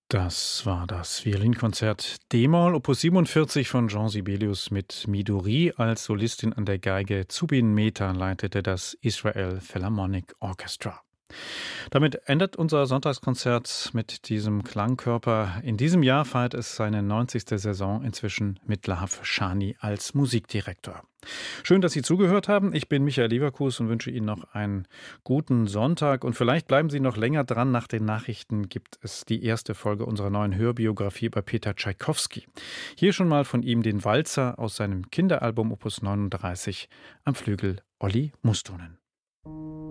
Das war das Violinkonzert D-Moll Opus 47 von Jean Sibelius mit Midori als Solistin an der Geige. Zubin Mehta leitete das Israel Philharmonic Orchestra. Damit endet unser Sonntagskonzert mit diesem Klangkörper. In diesem Jahr feiert es seine 90. Saison, inzwischen mit Lahav Shani als Musikdirektor. Schön, dass Sie zugehört haben. Ich bin Michael Leverkus und wünsche Ihnen noch einen guten Sonntag. Und vielleicht bleiben Sie noch länger dran. Nach den Nachrichten gibt es die erste Folge unserer neuen Hörbiografie über Peter Tschaikowski. Hier schon mal von ihm den Walzer aus seinem Kinderalbum Opus 39 am Flügel Olli Mustonen.